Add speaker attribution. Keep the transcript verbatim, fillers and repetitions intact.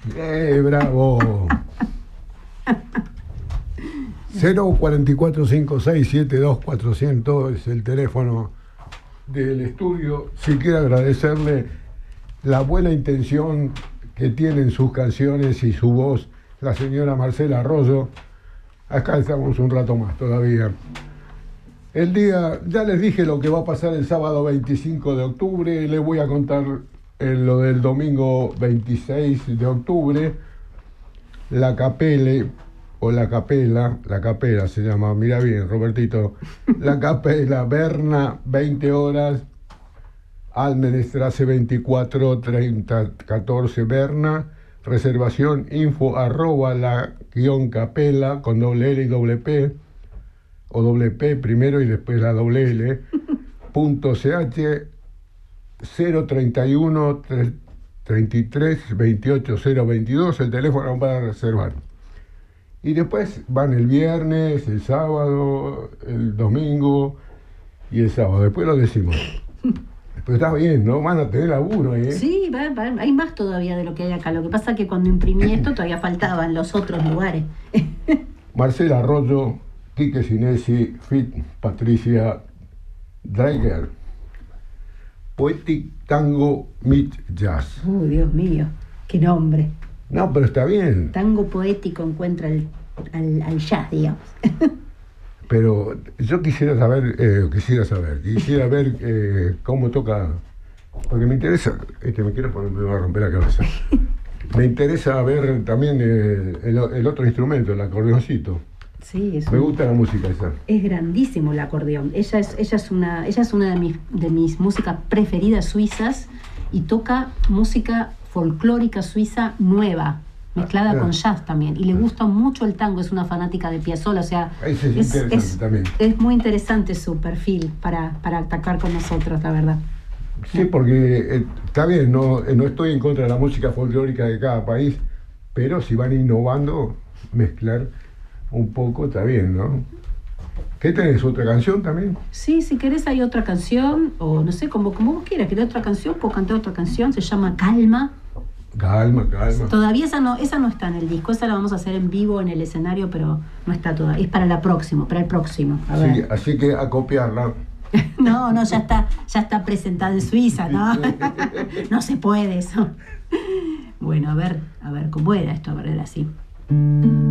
Speaker 1: ¡Eh, bravo! cero cuatro cuatro cinco seis siete dos cuatrocientos es el teléfono del estudio. Si quiere agradecerle la buena intención que tienen sus canciones y su voz, la señora Marcela Arroyo. Acá estamos un rato más todavía. El día, ya les dije lo que va a pasar el sábado veinticinco de octubre, les voy a contar en lo del domingo veintiséis de octubre, la Capele, o la Capela, la Capela se llama, mira bien, Robertito, la Capela, Berna, veinte horas, Almenstrasse veinticuatro treinta catorce Berna, reservación info arroba la guión capela con doble L y doble P, o doble P primero y después la doble L, punto ch cero treinta y uno treinta y tres veintiocho cero veintidós, el teléfono para reservar. Y después van el viernes, el sábado, el domingo y el sábado. Después lo decimos. Pero está bien, ¿no? Van a tener laburo, ¿eh?
Speaker 2: Sí, va, va, hay más todavía de lo que hay acá. Lo que pasa es que cuando imprimí esto todavía faltaban los otros lugares.
Speaker 1: Marcela Arroyo, Quique Sinesi, Fit Patricia Draeger. Poetic Tango Meet Jazz.
Speaker 2: Uy, Dios mío, qué nombre.
Speaker 1: No, pero está bien.
Speaker 2: Tango poético encuentra el, al, al jazz, digamos.
Speaker 1: Pero yo quisiera saber, eh, quisiera saber, quisiera ver eh, cómo toca, porque me interesa, es que me quiero poner, me va a romper la cabeza. Me interesa ver también eh, el, el otro instrumento, el acordeoncito.
Speaker 2: Sí, es
Speaker 1: me
Speaker 2: un,
Speaker 1: gusta la música esa.
Speaker 2: Es grandísimo el acordeón. Ella es, ella es una, ella es una de mis, de mis músicas preferidas suizas y toca música folclórica suiza nueva, mezclada ah, con jazz también, y le gusta mucho el tango, es una fanática de Piazzolla, o sea,
Speaker 1: es, es,
Speaker 2: es,
Speaker 1: también.
Speaker 2: es muy interesante su perfil para, para atacar con nosotros, la verdad.
Speaker 1: Sí, porque eh, está bien, no, no estoy en contra de la música folclórica de cada país, pero si van innovando, mezclar un poco, está bien, ¿no? ¿Qué tenés? ¿Otra canción también?
Speaker 2: Sí, si querés hay otra canción, o no sé, como, como vos quieras, ¿querés otra canción? Puedo cantar otra canción, se llama Calma.
Speaker 1: Calma, calma.
Speaker 2: Todavía esa no, esa no está en el disco, esa la vamos a hacer en vivo en el escenario, pero no está toda, es para la próxima, para el próximo. A ver.
Speaker 1: Sí, así que a copiarla.
Speaker 2: No, no, ya está, ya está presentada en Suiza, ¿no? No se puede eso. Bueno, a ver, a ver cómo era esto, a ver, era así.